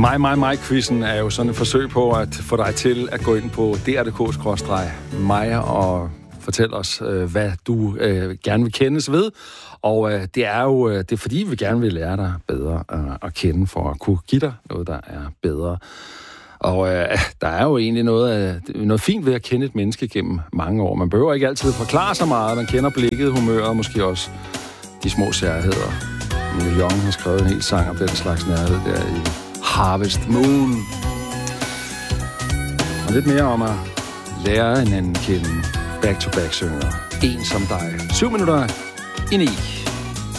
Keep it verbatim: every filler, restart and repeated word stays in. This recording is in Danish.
Mig, mig, mig-quizzen er jo sådan et forsøg på at få dig til at gå ind på d r punktum d k skråstreg mig og fortælle os, øh, hvad du øh, gerne vil kendes ved. Og øh, det er jo øh, det er fordi, vi gerne vil lære dig bedre øh, at kende, for at kunne give dig noget, der er bedre. Og øh, der er jo egentlig noget, øh, noget fint ved at kende et menneske gennem mange år. Man behøver ikke altid forklare så meget. Man kender blikket, humøret og måske også de små særheder. Neil Young har skrevet en hel sang om den slags nærhed der i Harvest Moon. Og lidt mere om at lære hinanden kende. Back to back synger En som dig. Syv minutter i ni.